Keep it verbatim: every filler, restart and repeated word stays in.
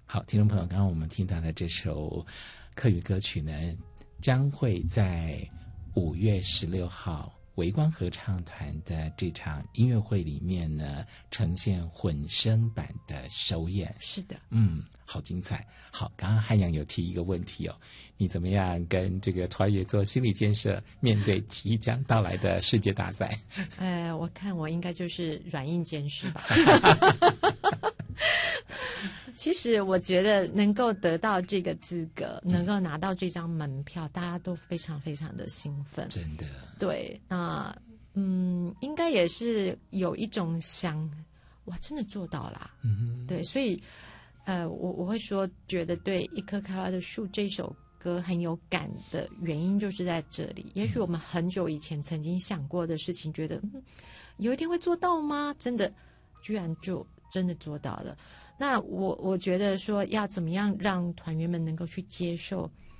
好，听众朋友，刚刚我们听到的这首客语歌曲呢，将会在五月十六号微光合唱团的这场音乐会里面呢，呈现混声版的首演。 是的， 嗯，好精彩。好，刚刚汉阳有提一个问题哦，你怎么样跟这个团员做心理建设，面对即将到来的世界大赛？ 呃，我看我应该就是软硬兼施吧。其实我觉得能够得到这个资格，能够拿到这张门票，大家都非常非常的兴奋。 真的， 对，那嗯，应该也是有一种想，哇，真的做到啦。嗯，对，所以呃，我我会说，觉得对《一棵开花的树》这首歌很有感的原因就是在这里。也许我们很久以前曾经想过的事情，觉得、嗯、有一天会做到吗？真的，居然就真的做到了。那我我觉得说要怎么样让团员们能够去接受